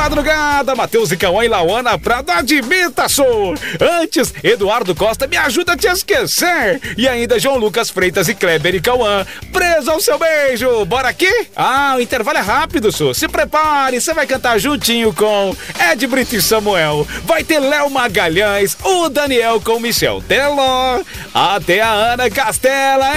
madrugada, Matheus e Cauã e Lauana Prado, admita, sou. Antes, Eduardo Costa, me ajuda a te esquecer. E ainda João Lucas Freitas e Kleber e Cauã, preso ao seu beijo. Bora aqui? O intervalo é rápido, sou. Se prepare, você vai cantar juntinho com Ed Brito e Samuel. Vai ter Léo Magalhães, o Daniel com Michel Teló, até a Ana Castela,